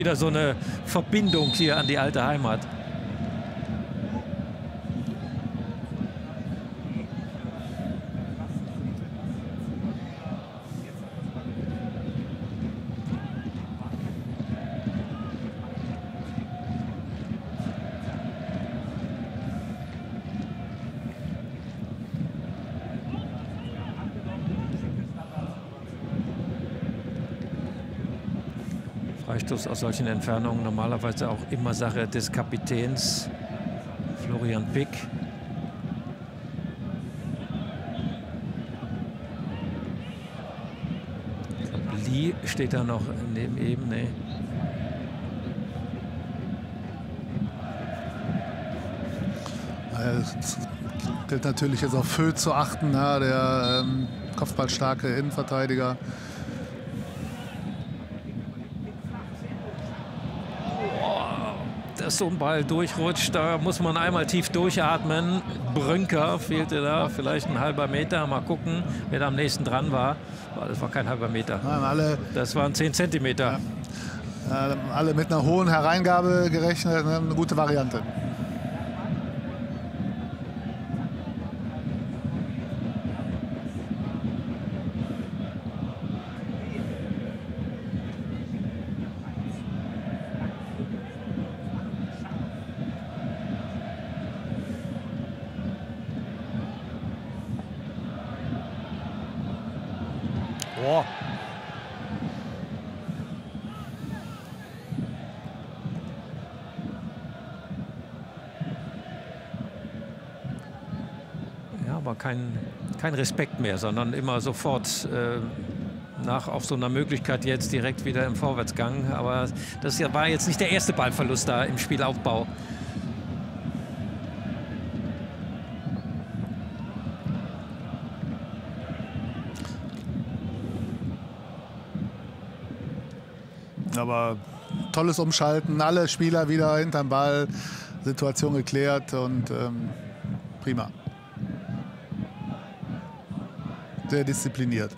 Wieder so eine Verbindung hier an die alte Heimat. Freistoß aus solchen Entfernungen normalerweise auch immer Sache des Kapitäns Florian Pick. Lee steht da noch neben ihm. Nee. Es gilt natürlich jetzt auf Föth zu achten, ja, der kopfballstarke Innenverteidiger. Dass so ein Ball durchrutscht, da muss man einmal tief durchatmen. Brünker fehlte da, vielleicht ein halber Meter. Mal gucken, wer da am nächsten dran war. Das war kein halber Meter. Nein, das waren 10 Zentimeter. Ja. Alle mit einer hohen Hereingabe gerechnet, eine gute Variante. Boah. Ja, aber kein Respekt mehr, sondern immer sofort auf so einer Möglichkeit jetzt direkt wieder im Vorwärtsgang. Aber das war jetzt nicht der erste Ballverlust da im Spielaufbau. Aber tolles Umschalten, alle Spieler wieder hinterm Ball, Situation geklärt und prima. Sehr diszipliniert.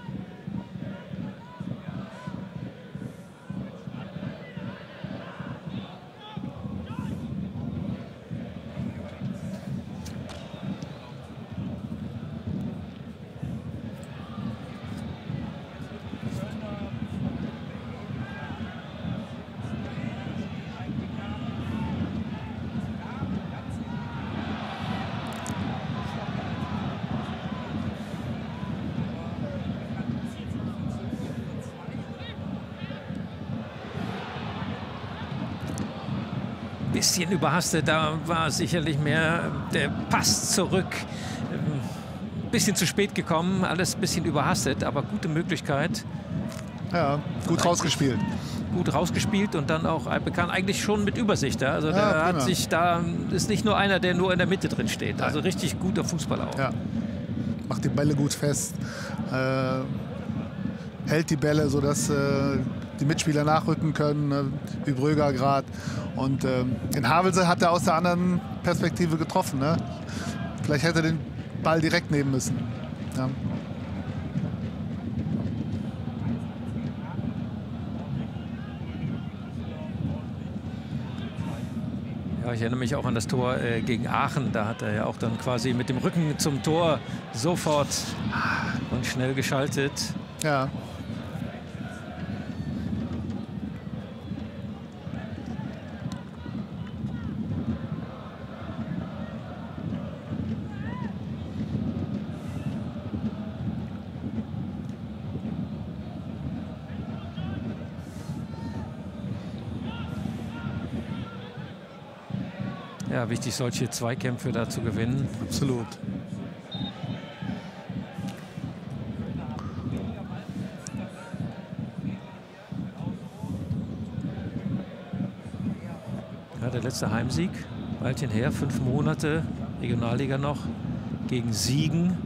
Bisschen überhastet, da war sicherlich mehr der Pass zurück. Bisschen zu spät gekommen, alles ein bisschen überhastet, aber gute Möglichkeit. Ja, gut rausgespielt. Gut rausgespielt und dann auch bekannt, eigentlich schon mit Übersicht. Also ja, der hat sich da, ist nicht nur einer, der nur in der Mitte drin steht. Also richtig guter Fußballer auch. Ja. Macht die Bälle gut fest, hält die Bälle, sodass die Mitspieler nachrücken können, wie Bröger gerade. Und in Havelse hat er aus der anderen Perspektive getroffen. Ne? Vielleicht hätte er den Ball direkt nehmen müssen. Ja. Ja, ich erinnere mich auch an das Tor gegen Aachen. Da hat er ja auch dann quasi mit dem Rücken zum Tor sofort und schnell geschaltet. Ja. Ja, wichtig, solche Zweikämpfe da zu gewinnen. Absolut. Ja, der letzte Heimsieg, Weilchen her, 5 Monate, Regionalliga noch, gegen Siegen.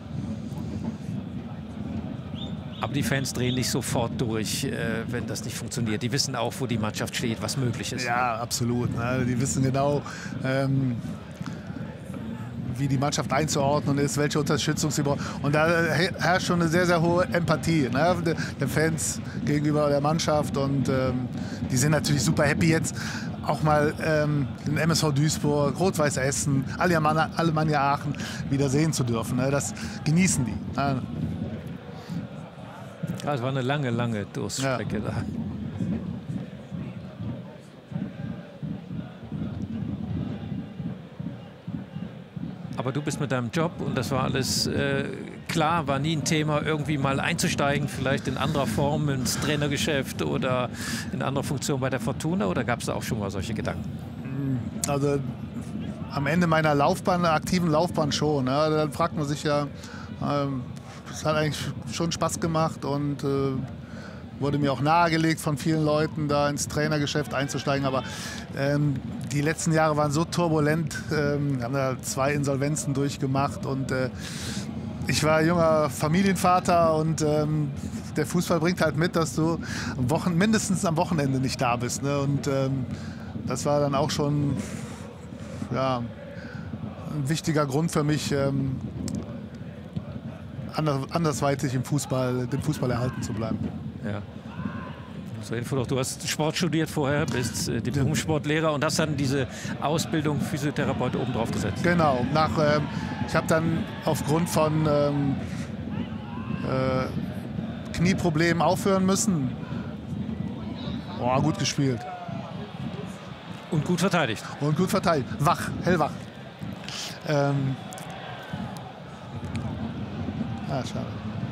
Aber die Fans drehen nicht sofort durch, wenn das nicht funktioniert. Die wissen auch, wo die Mannschaft steht, was möglich ist. Ja, absolut. Ne? Die wissen genau, wie die Mannschaft einzuordnen ist, welche Unterstützung sie braucht. Und da herrscht schon eine sehr, sehr hohe Empathie, ne, der Fans gegenüber der Mannschaft. Und die sind natürlich super happy jetzt auch mal den MSV Duisburg, Rot-Weiß Essen, Alemannia Aachen wieder sehen zu dürfen. Ne? Das genießen die. Ne? Ja, es war eine lange, lange Durststrecke da. Aber du bist mit deinem Job und das war alles klar, war nie ein Thema, irgendwie mal einzusteigen, vielleicht in anderer Form ins Trainergeschäft oder in anderer Funktion bei der Fortuna, oder gab es da auch schon mal solche Gedanken? Also am Ende meiner Laufbahn, aktiven Laufbahn schon. Ne? Dann fragt man sich ja, es hat eigentlich schon Spaß gemacht und wurde mir auch nahegelegt von vielen Leuten, da ins Trainergeschäft einzusteigen. Aber die letzten Jahre waren so turbulent. Wir haben da 2 Insolvenzen durchgemacht und ich war junger Familienvater und der Fußball bringt halt mit, dass du mindestens am Wochenende nicht da bist. Ne? Und das war dann auch schon ja, ein wichtiger Grund für mich, andersweitig dem Fußball erhalten zu bleiben. Ja. Zur Info noch, du hast Sport studiert vorher, bist Diplom-Sportlehrer und hast dann diese Ausbildung Physiotherapeut oben drauf gesetzt. Genau. Ich habe dann aufgrund von Knieproblemen aufhören müssen. Oh, gut gespielt. Und gut verteidigt. Und gut verteidigt. Wach, hellwach. Schade.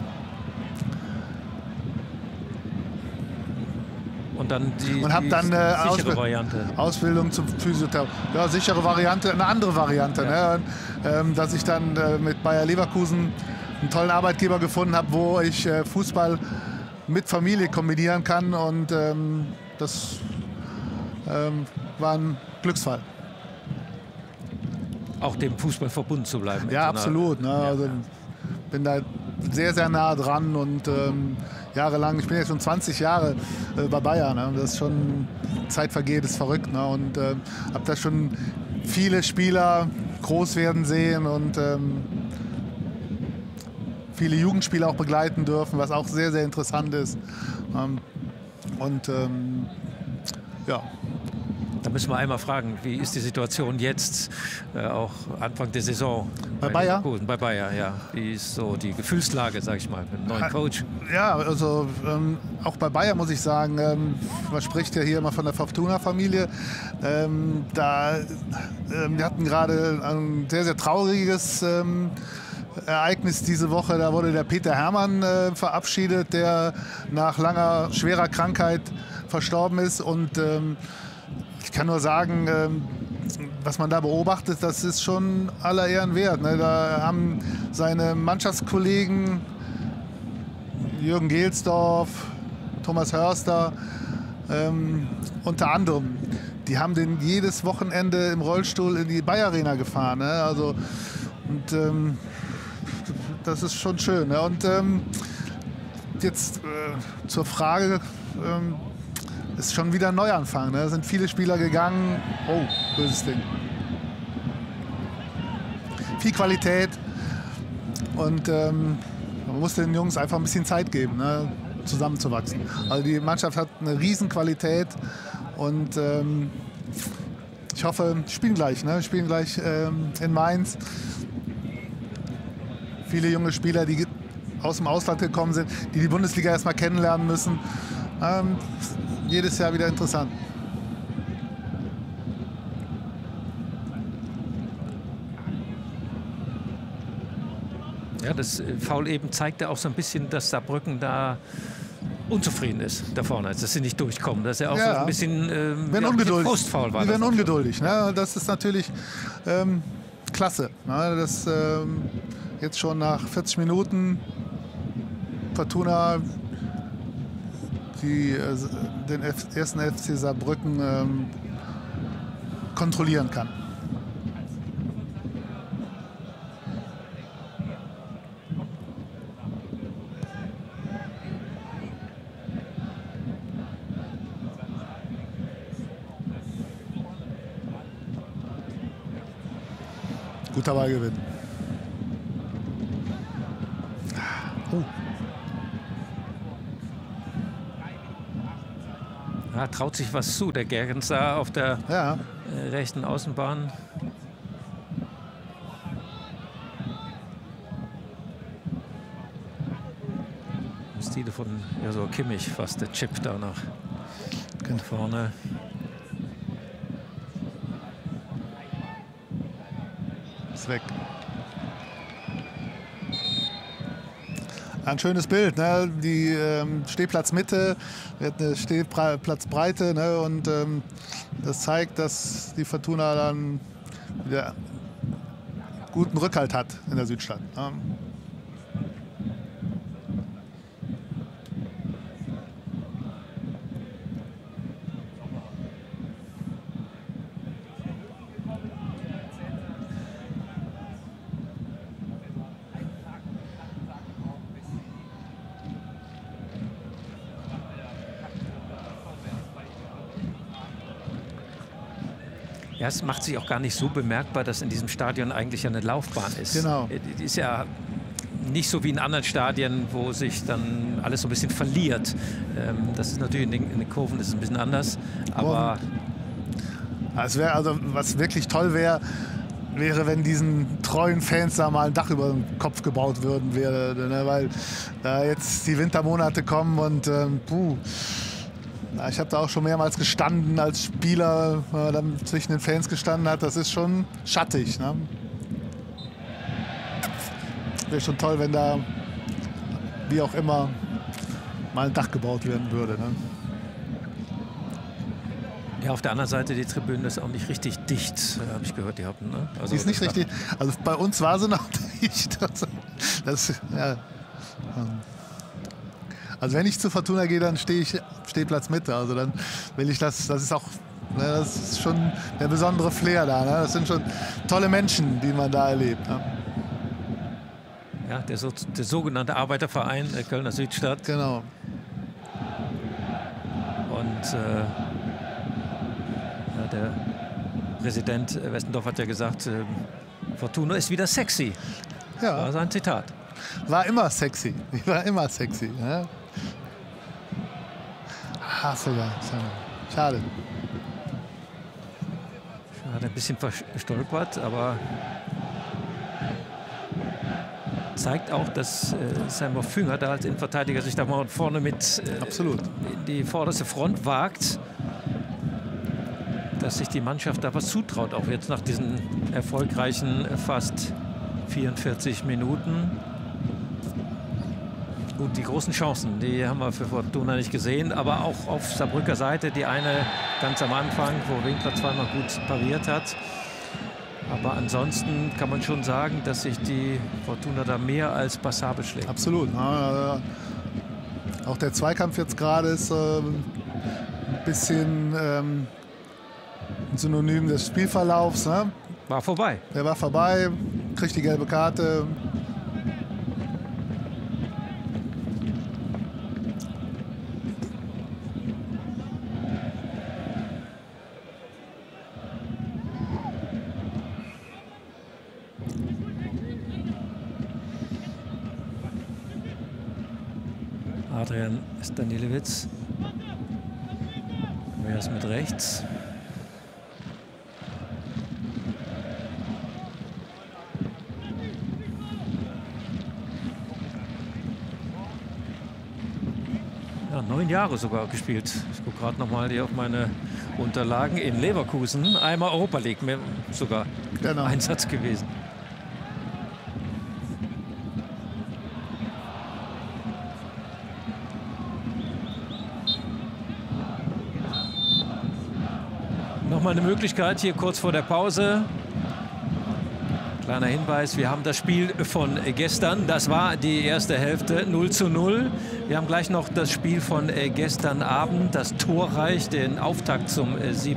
Und dann die sichere Variante. Ausbildung zum Physiotherapeut. Ja, sichere Variante, eine andere Variante. Ja. Ne? Dass ich dann mit Bayer Leverkusen einen tollen Arbeitgeber gefunden habe, wo ich Fußball mit Familie kombinieren kann. Und das war ein Glücksfall. Auch dem Fußball verbunden zu bleiben. Ja, absolut. Ne? Also, bin da sehr, sehr nah dran und jahrelang, ich bin jetzt schon 20 Jahre bei Bayern. Ne? Das ist schon, Zeit vergeht, ist verrückt. Ne? Und habe da schon viele Spieler groß werden sehen und viele Jugendspieler auch begleiten dürfen, was auch sehr, sehr interessant ist. Ja. Da müssen wir einmal fragen, wie ist die Situation jetzt, auch Anfang der Saison? Bei Bayer? Bei Bayer, ja. Wie ist so die Gefühlslage, sag ich mal, mit dem neuen Coach? Ja, also auch bei Bayer muss ich sagen, man spricht ja hier immer von der Fortuna-Familie. Wir hatten gerade ein sehr, sehr trauriges Ereignis diese Woche. Da wurde der Peter Hermann verabschiedet, der nach langer, schwerer Krankheit verstorben ist. Und ich kann nur sagen, was man da beobachtet, das ist schon aller Ehren wert. Ne? Da haben seine Mannschaftskollegen Jürgen Gelsdorf, Thomas Hörster unter anderem, die haben den jedes Wochenende im Rollstuhl in die Bayer Arena gefahren. Ne? Also, und das ist schon schön. Ne? Und jetzt zur Frage, ist schon wieder ein Neuanfang. Ne? Da sind viele Spieler gegangen. Oh, böses Ding. Viel Qualität. Und man muss den Jungs einfach ein bisschen Zeit geben, ne? Zusammenzuwachsen. Also die Mannschaft hat eine Riesenqualität. Und ich hoffe, spielen gleich. Ne? Spielen gleich in Mainz. Viele junge Spieler, die aus dem Ausland gekommen sind, die die Bundesliga erstmal kennenlernen müssen. Jedes Jahr wieder interessant. Ja, das Foul eben zeigte auch so ein bisschen, dass Saarbrücken da unzufrieden ist da vorne, dass sie nicht durchkommen. Dass er auch so ein bisschen Frustfoul war. Die werden ungeduldig. Ne? Das ist natürlich klasse. Ne? Das jetzt schon nach 40 Minuten Fortuna den ersten FC Saarbrücken kontrollieren kann. Guter Ballgewinn. Ja, traut sich was zu, der Gergens da auf der rechten Außenbahn. Stile von so Kimmich, fast der Chip da nach vorne. Ist weg. Ein schönes Bild, ne? Die Stehplatzmitte, eine Stehplatzbreite, ne? Und das zeigt, dass die Fortuna dann wieder guten Rückhalt hat in der Südstadt. Ne? Ja, es macht sich auch gar nicht so bemerkbar, dass in diesem Stadion eigentlich eine Laufbahn ist. Genau. Die ist ja nicht so wie in anderen Stadien, wo sich dann alles so ein bisschen verliert. Das ist natürlich in den Kurven ist es ein bisschen anders. Aber es wäre also, was wirklich toll wäre, wenn diesen treuen Fans da mal ein Dach über den Kopf gebaut würden, ne? Weil da jetzt die Wintermonate kommen und ich habe da auch schon mehrmals gestanden als Spieler, dann zwischen den Fans gestanden hat. Das ist schon schattig. Ne? Wäre schon toll, wenn da, wie auch immer, mal ein Dach gebaut werden würde. Ne? Ja, auf der anderen Seite, die Tribüne ist auch nicht richtig dicht, habe ich gehört, die hatten. Ne? Also, die ist nicht richtig. Also bei uns war sie noch dicht. Also wenn ich zu Fortuna gehe, dann stehe ich Stehplatz Mitte. Also dann will ich das ist auch, ne, das ist schon der besondere Flair da. Ne? Das sind schon tolle Menschen, die man da erlebt. Ne? Ja, der sogenannte Arbeiterverein der Kölner Südstadt. Genau. Und der Präsident Westendorf hat ja gesagt, Fortuna ist wieder sexy. Ja. Das war sein Zitat. War immer sexy. War immer sexy. Ne? Sogar. Schade. Hat ein bisschen verstolpert, aber zeigt auch, dass Samuel Fünger da als Innenverteidiger sich da mal vorne mit in die vorderste Front wagt. Dass sich die Mannschaft da was zutraut, auch jetzt nach diesen erfolgreichen fast 44 Minuten. Gut, die großen Chancen, die haben wir für Fortuna nicht gesehen, aber auch auf Saarbrücker Seite die eine ganz am Anfang, wo Winkler zweimal gut pariert hat. Aber ansonsten kann man schon sagen, dass sich die Fortuna da mehr als passabel schlägt. Absolut. Ja, auch der Zweikampf jetzt gerade ist ein bisschen ein Synonym des Spielverlaufs. Ne? War vorbei. Der war vorbei, kriegt die gelbe Karte. Adrian Stanilevic. Wer ist mit rechts? Ja, 9 Jahre sogar gespielt. Ich gucke gerade noch mal hier auf meine Unterlagen. In Leverkusen einmal Europa League sogar Einsatz gewesen. Nochmal eine Möglichkeit hier kurz vor der Pause. Kleiner Hinweis, wir haben das Spiel von gestern. Das war die erste Hälfte, 0:0. Wir haben gleich noch das Spiel von gestern Abend, das Torreich, den Auftakt zum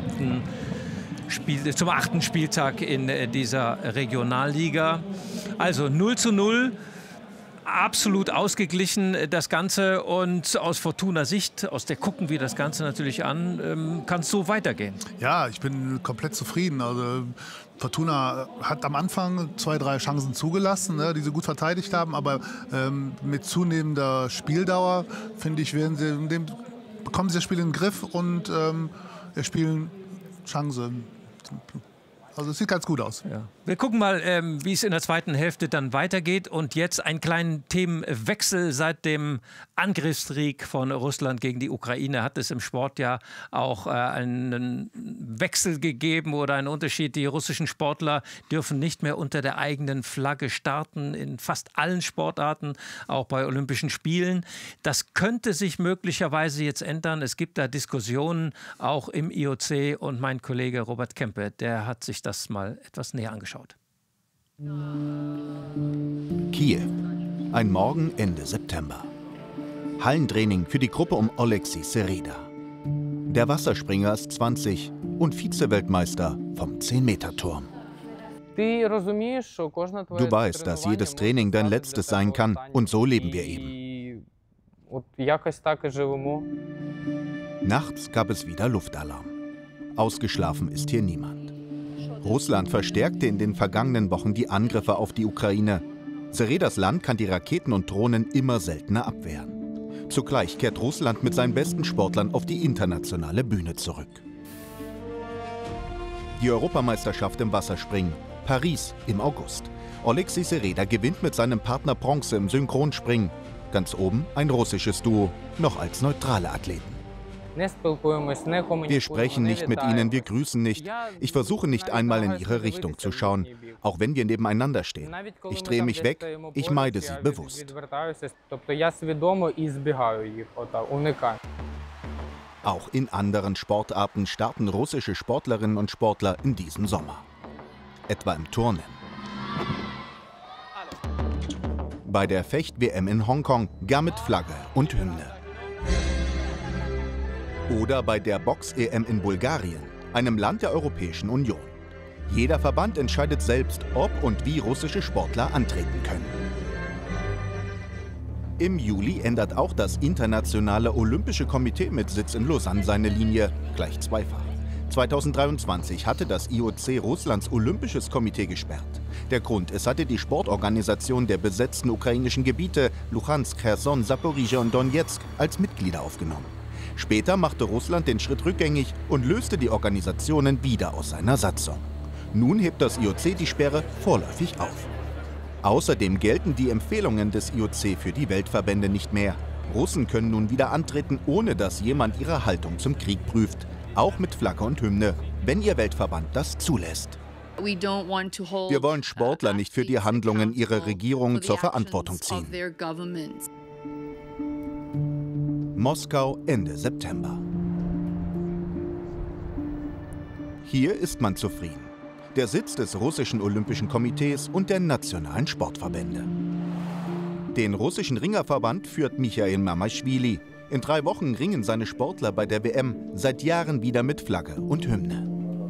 8. Spieltag in dieser Regionalliga. Also 0:0. absolut ausgeglichen, das Ganze. Und aus Fortuna-Sicht, aus der gucken wir das Ganze natürlich an, kann es so weitergehen. Ja, ich bin komplett zufrieden. Also Fortuna hat am Anfang 2, 3 Chancen zugelassen, ne, die sie gut verteidigt haben. Aber mit zunehmender Spieldauer, finde ich, bekommen sie das Spiel in den Griff und spielen Chancen. Also es sieht ganz gut aus. Ja. Wir gucken mal, wie es in der zweiten Hälfte dann weitergeht. Und jetzt einen kleinen Themenwechsel. Seit dem Angriffskrieg von Russland gegen die Ukraine hat es im Sport ja auch einen Wechsel gegeben oder einen Unterschied. Die russischen Sportler dürfen nicht mehr unter der eigenen Flagge starten in fast allen Sportarten, auch bei Olympischen Spielen. Das könnte sich möglicherweise jetzt ändern. Es gibt da Diskussionen auch im IOC und mein Kollege Robert Kempe, der hat sich das mal etwas näher angeschaut. Kiew, ein Morgen Ende September. Hallentraining für die Gruppe um Oleksiy Sereda. Der Wasserspringer ist 20 und Vize-Weltmeister vom 10-Meter-Turm. Du weißt, dass jedes Training dein letztes sein kann und so leben wir eben. Nachts gab es wieder Luftalarm. Ausgeschlafen ist hier niemand. Russland verstärkte in den vergangenen Wochen die Angriffe auf die Ukraine. Seredas Land kann die Raketen und Drohnen immer seltener abwehren. Zugleich kehrt Russland mit seinen besten Sportlern auf die internationale Bühne zurück. Die Europameisterschaft im Wasserspringen, Paris im August. Oleksiy Sereda gewinnt mit seinem Partner Bronze im Synchronspringen. Ganz oben ein russisches Duo, noch als neutrale Athleten. Wir sprechen nicht mit ihnen, wir grüßen nicht. Ich versuche nicht einmal in ihre Richtung zu schauen, auch wenn wir nebeneinander stehen. Ich drehe mich weg, ich meide sie bewusst. Auch in anderen Sportarten starten russische Sportlerinnen und Sportler in diesem Sommer. Etwa im Turnen. Bei der Fecht-WM in Hongkong gar mit Flagge und Hymne. Oder bei der Box-EM in Bulgarien, einem Land der Europäischen Union. Jeder Verband entscheidet selbst, ob und wie russische Sportler antreten können. Im Juli ändert auch das Internationale Olympische Komitee mit Sitz in Lausanne seine Linie, gleich zweifach. 2023 hatte das IOC Russlands Olympisches Komitee gesperrt. Der Grund, es hatte die Sportorganisation der besetzten ukrainischen Gebiete Luhansk, Cherson, Saporizhia und Donetsk als Mitglieder aufgenommen. Später machte Russland den Schritt rückgängig und löste die Organisationen wieder aus seiner Satzung. Nun hebt das IOC die Sperre vorläufig auf. Außerdem gelten die Empfehlungen des IOC für die Weltverbände nicht mehr. Russen können nun wieder antreten, ohne dass jemand ihre Haltung zum Krieg prüft. Auch mit Flagge und Hymne, wenn ihr Weltverband das zulässt. Wir wollen Sportler nicht für die Handlungen ihrer Regierung zur Verantwortung ziehen. Moskau Ende September. Hier ist man zufrieden. Der Sitz des russischen Olympischen Komitees und der nationalen Sportverbände. Den russischen Ringerverband führt Michail Mamaschwili. In 3 Wochen ringen seine Sportler bei der WM seit Jahren wieder mit Flagge und Hymne.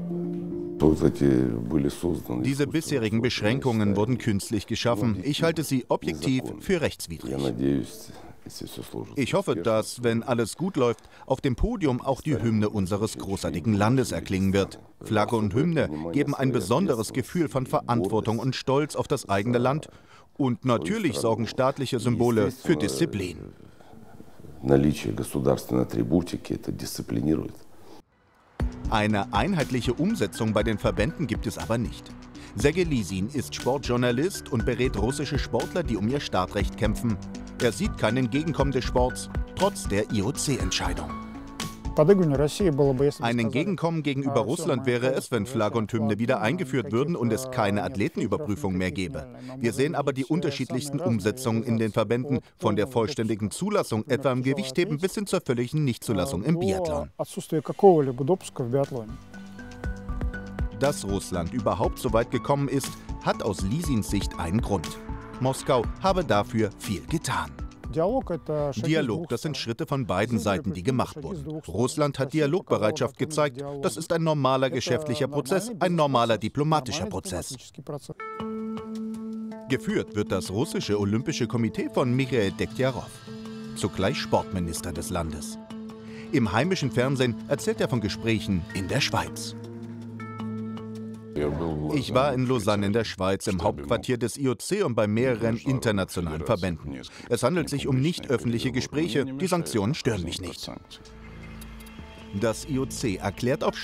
Diese bisherigen Beschränkungen wurden künstlich geschaffen. Ich halte sie objektiv für rechtswidrig. Ich hoffe, dass, wenn alles gut läuft, auf dem Podium auch die Hymne unseres großartigen Landes erklingen wird. Flagge und Hymne geben ein besonderes Gefühl von Verantwortung und Stolz auf das eigene Land. Und natürlich sorgen staatliche Symbole für Disziplin. Eine einheitliche Umsetzung bei den Verbänden gibt es aber nicht. Sergej Lisin ist Sportjournalist und berät russische Sportler, die um ihr Startrecht kämpfen. Er sieht kein Entgegenkommen des Sports, trotz der IOC-Entscheidung. Ein Entgegenkommen gegenüber Russland wäre es, wenn Flagge und Hymne wieder eingeführt würden und es keine Athletenüberprüfung mehr gäbe. Wir sehen aber die unterschiedlichsten Umsetzungen in den Verbänden, von der vollständigen Zulassung etwa im Gewichtheben bis hin zur völligen Nichtzulassung im Biathlon. Dass Russland überhaupt so weit gekommen ist, hat aus Lisins Sicht einen Grund. Moskau habe dafür viel getan. Dialog, das sind Schritte von beiden Seiten, die gemacht wurden. Russland hat Dialogbereitschaft gezeigt. Das ist ein normaler geschäftlicher Prozess, ein normaler diplomatischer Prozess. Geführt wird das russische Olympische Komitee von Michail Dektjarow, zugleich Sportminister des Landes. Im heimischen Fernsehen erzählt er von Gesprächen in der Schweiz. Ich war in Lausanne in der Schweiz im Hauptquartier des IOC und bei mehreren internationalen Verbänden. Es handelt sich um nicht öffentliche Gespräche, die Sanktionen stören mich nicht. Das IOC erklärt auf